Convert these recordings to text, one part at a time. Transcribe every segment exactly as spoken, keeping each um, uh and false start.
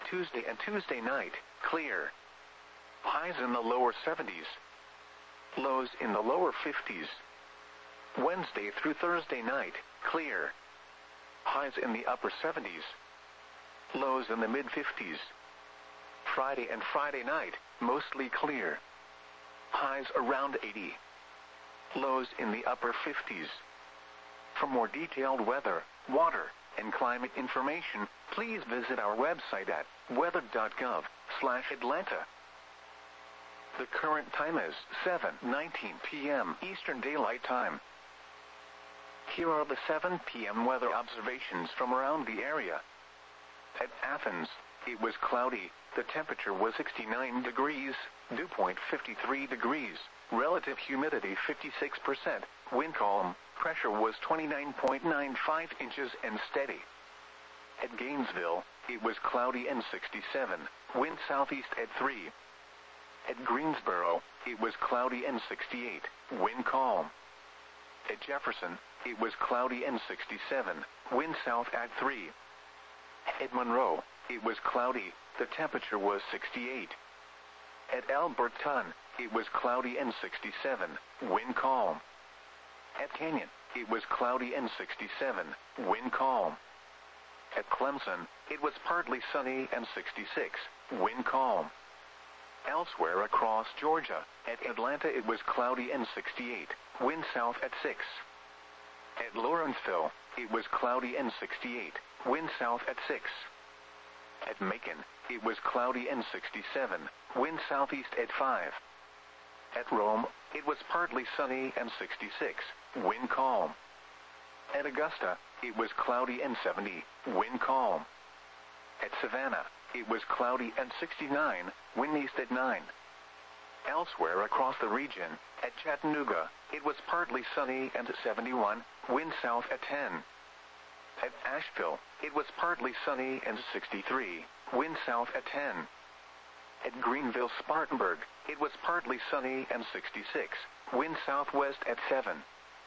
Tuesday and Tuesday night, clear. Highs in the lower seventies. Lows in the lower fifties. Wednesday through Thursday night, clear. Highs in the upper seventies. Lows in the mid fifties. Friday and Friday night, mostly clear. Highs around eighty. Lows in the upper fifties. For more detailed weather, water, and climate information, please visit our website at weather dot gov slash Atlanta. The current time is seven nineteen p m Eastern Daylight Time. Here are the seven p m weather observations from around the area. At Athens, it was cloudy, the temperature was sixty-nine degrees, dew point fifty-three degrees, relative humidity fifty-six percent, wind calm, pressure was twenty-nine point nine five inches and steady. At Gainesville, it was cloudy and sixty-seven, wind southeast at three. At Greensboro, it was cloudy and sixty-eight, wind calm. At Jefferson, it was cloudy and sixty-seven, wind south at three. At Monroe, it was cloudy, the temperature was sixty-eight. At Alberton, it was cloudy and sixty-seven, wind calm. At Canyon, it was cloudy and sixty-seven, wind calm. At Clemson, it was partly sunny and sixty-six, wind calm. Elsewhere across Georgia, at Atlanta it was cloudy and sixty-eight, wind south at six. At Lawrenceville, it was cloudy and sixty-eight, wind south at six. At Macon, it was cloudy and sixty-seven, wind southeast at five. At Rome, it was partly sunny and sixty-six, wind calm. At Augusta, it was cloudy and seventy, wind calm. At Savannah, it was cloudy and sixty-nine, wind east at nine. Elsewhere across the region, at Chattanooga, it was partly sunny and seventy-one, wind south at ten. At Asheville, it was partly sunny and sixty-three, wind south at ten. At Greenville-Spartanburg, it was partly sunny and sixty-six, wind southwest at seven.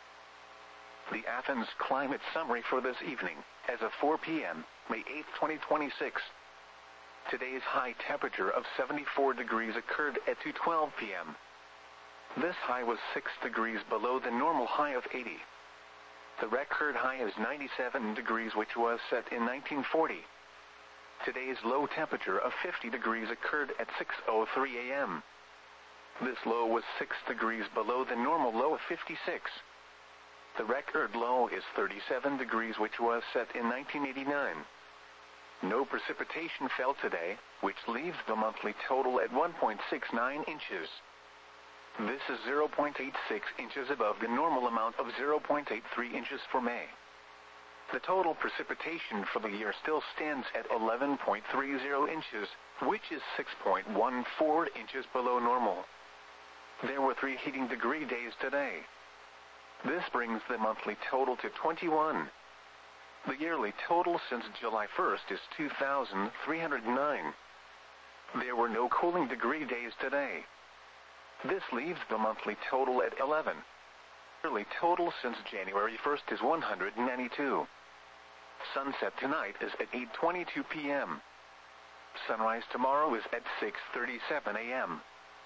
The Athens Climate Summary for this evening, as of four p m, May eighth, twenty twenty-six. Today's high temperature of seventy-four degrees occurred at two twelve p m This high was six degrees below the normal high of eighty. The record high is ninety-seven degrees, which was set in nineteen forty. Today's low temperature of fifty degrees occurred at six oh three a m This low was six degrees below the normal low of fifty-six. The record low is thirty-seven degrees, which was set in nineteen eighty-nine. No precipitation fell today, which leaves the monthly total at one point six nine inches. This is zero point eight six inches above the normal amount of zero point eight three inches for May. The total precipitation for the year still stands at eleven point three zero inches, which is six point one four inches below normal. There were three heating degree days today. This brings the monthly total to twenty-one. The yearly total since July first is two thousand three hundred nine. There were no cooling degree days today. This leaves the monthly total at eleven. The yearly total since January first is one hundred ninety-two. Sunset tonight is at eight twenty-two p m Sunrise tomorrow is at six thirty-seven a m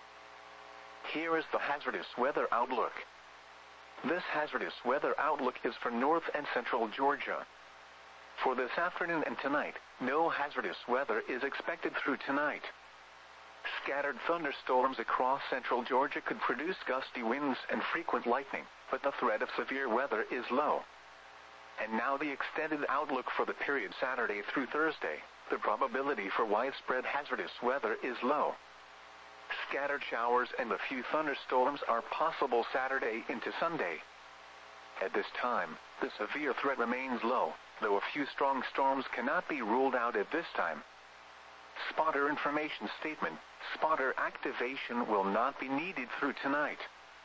Here is the hazardous weather outlook. This hazardous weather outlook is for north and central Georgia. For this afternoon and tonight, no hazardous weather is expected through tonight. Scattered thunderstorms across central Georgia could produce gusty winds and frequent lightning, but the threat of severe weather is low. And now the extended outlook for the period Saturday through Thursday. The probability for widespread hazardous weather is low. Scattered showers and a few thunderstorms are possible Saturday into Sunday. At this time, the severe threat remains low, though a few strong storms cannot be ruled out at this time. Spotter information statement: spotter activation will not be needed through tonight.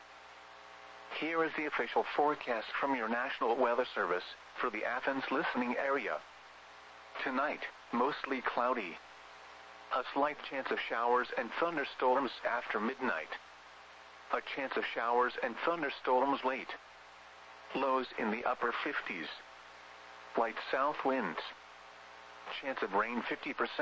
Here is the official forecast from your National Weather Service for the Athens listening area. Tonight, mostly cloudy. A slight chance of showers and thunderstorms after midnight. A chance of showers and thunderstorms late. Lows in the upper fifties. Light south winds. Chance of rain fifty percent.